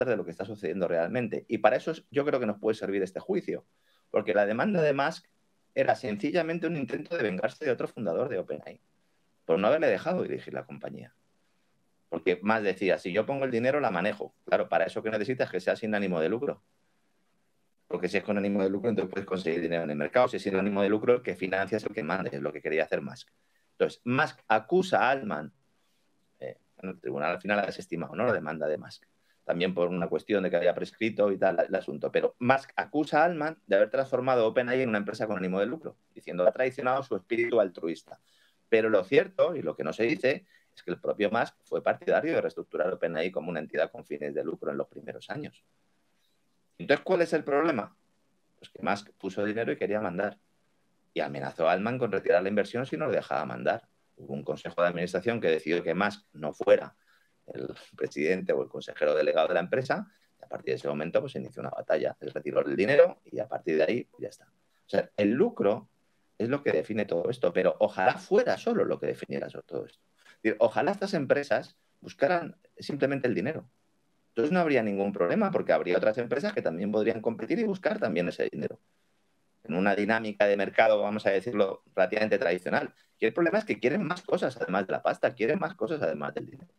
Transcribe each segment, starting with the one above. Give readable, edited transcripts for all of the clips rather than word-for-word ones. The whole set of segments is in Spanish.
de lo que está sucediendo realmente. Y para eso yo creo que nos puede servir este juicio, porque la demanda de Musk era sencillamente un intento de vengarse de otro fundador de OpenAI, por no haberle dejado dirigir la compañía. Porque Musk decía, si yo pongo el dinero, la manejo. Claro, para eso que necesitas es que sea sin ánimo de lucro. Porque si es con ánimo de lucro, entonces puedes conseguir dinero en el mercado. Si es sin ánimo de lucro, el que financia es el que mande, es lo que quería hacer Musk. Entonces, Musk acusa a Altman, el tribunal al final ha desestimado, ¿no?, la demanda de Musk, también por una cuestión de que había prescrito y tal el asunto. Pero Musk acusa a Altman de haber transformado OpenAI en una empresa con ánimo de lucro, diciendo que ha traicionado su espíritu altruista. Pero lo cierto, y lo que no se dice, es que el propio Musk fue partidario de reestructurar OpenAI como una entidad con fines de lucro en los primeros años. Entonces, ¿cuál es el problema? Pues que Musk puso dinero y quería mandar. Y amenazó a Altman con retirar la inversión si no lo dejaba mandar. Hubo un consejo de administración que decidió que Musk no fuera el presidente o el consejero delegado de la empresa, y a partir de ese momento pues se inició una batalla. Él retiró el dinero y a partir de ahí pues ya está. O sea, el lucro es lo que define todo esto, pero ojalá fuera solo lo que definiera todo esto. Es decir, ojalá estas empresas buscaran simplemente el dinero. Entonces no habría ningún problema, porque habría otras empresas que también podrían competir y buscar también ese dinero. En una dinámica de mercado, vamos a decirlo, relativamente tradicional. Y el problema es que quieren más cosas además de la pasta, quieren más cosas además del dinero.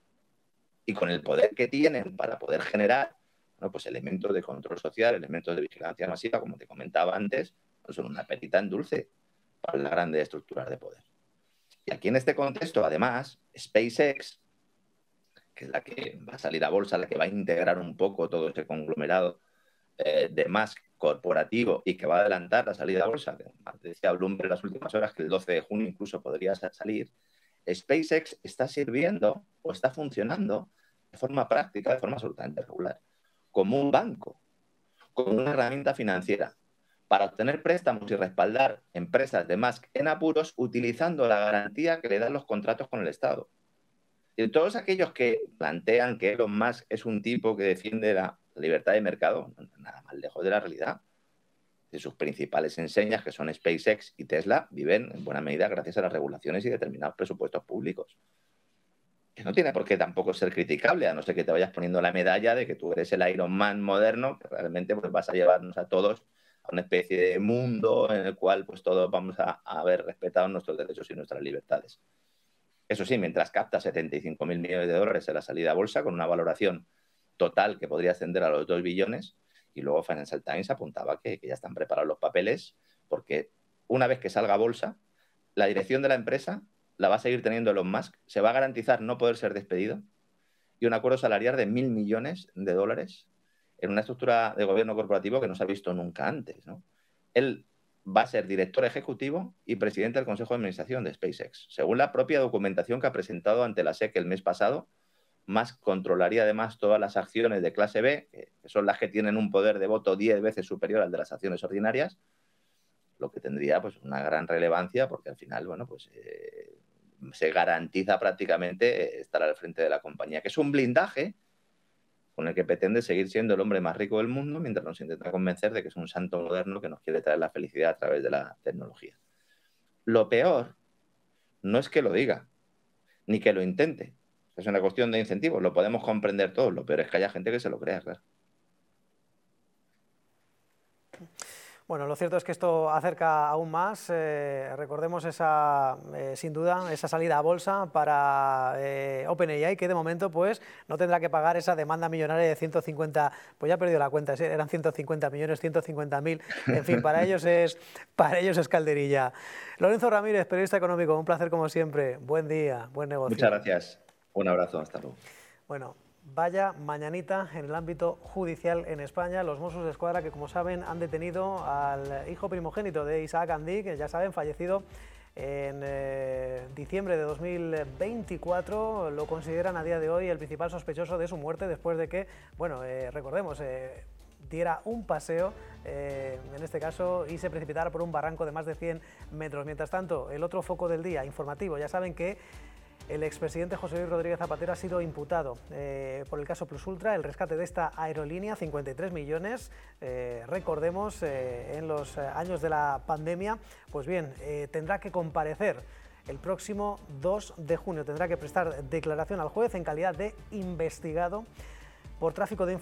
Y con el poder que tienen para poder generar, bueno, pues elementos de control social, elementos de vigilancia masiva, como te comentaba antes, pues son una perita en dulce para las grandes estructuras de poder. Y aquí en este contexto, además, SpaceX, que es la que va a salir a bolsa, la que va a integrar un poco todo este conglomerado de Musk corporativo y que va a adelantar la salida a bolsa, que decía Bloomberg en las últimas horas que el 12 de junio incluso podría salir. SpaceX está sirviendo o está funcionando de forma práctica, de forma absolutamente regular, como un banco, como una herramienta financiera para obtener préstamos y respaldar empresas de Musk en apuros utilizando la garantía que le dan los contratos con el Estado. Y todos aquellos que plantean que Elon Musk es un tipo que defiende la libertad de mercado, nada más lejos de la realidad. De sus principales enseñas, que son SpaceX y Tesla, viven en buena medida gracias a las regulaciones y determinados presupuestos públicos. Que no tiene por qué tampoco ser criticable, a no ser que te vayas poniendo la medalla de que tú eres el Iron Man moderno, que realmente pues, vas a llevarnos a todos a una especie de mundo en el cual pues, todos vamos a haber respetado nuestros derechos y nuestras libertades. Eso sí, mientras capta 75.000 millones de dólares en la salida a bolsa, con una valoración total que podría ascender a los 2 billones, y luego Financial Times apuntaba que ya están preparados los papeles, porque una vez que salga a bolsa, la dirección de la empresa la va a seguir teniendo Elon Musk, se va a garantizar no poder ser despedido, y un acuerdo salarial de 1.000 millones de dólares en una estructura de gobierno corporativo que no se ha visto nunca antes, ¿no? Él va a ser director ejecutivo y presidente del Consejo de Administración de SpaceX. Según la propia documentación que ha presentado ante la SEC el mes pasado, Musk controlaría además todas las acciones de clase B, que son las que tienen un poder de voto 10 veces superior al de las acciones ordinarias, lo que tendría pues, una gran relevancia porque al final, bueno, pues se garantiza prácticamente estar al frente de la compañía, que es un blindaje con el que pretende seguir siendo el hombre más rico del mundo mientras nos intenta convencer de que es un santo moderno que nos quiere traer la felicidad a través de la tecnología. Lo peor no es que lo diga, ni que lo intente. Es una cuestión de incentivos, lo podemos comprender todos. Lo peor es que haya gente que se lo crea, claro. Bueno, lo cierto es que esto acerca aún más, recordemos sin duda, esa salida a bolsa para OpenAI, que de momento pues no tendrá que pagar esa demanda millonaria de 150, pues ya he perdido la cuenta, eran 150 millones, 150.000, en fin, para ellos es calderilla. Lorenzo Ramírez, periodista económico, un placer como siempre, buen día, buen negocio. Muchas gracias, un abrazo, hasta luego. Bueno. Vaya mañanita en el ámbito judicial en España. Los Mossos de Escuadra, que como saben han detenido al hijo primogénito de Isaac Andí, que ya saben, fallecido en diciembre de 2024. Lo consideran a día de hoy el principal sospechoso de su muerte después de que, bueno, recordemos, diera un paseo, en este caso, y se precipitara por un barranco de más de 100 metros. Mientras tanto, el otro foco del día, informativo, ya saben que el expresidente José Luis Rodríguez Zapatero ha sido imputado por el caso Plus Ultra, el rescate de esta aerolínea, 53 millones, recordemos, en los años de la pandemia. Pues bien, tendrá que comparecer el próximo 2 de junio, tendrá que prestar declaración al juez en calidad de investigado por tráfico de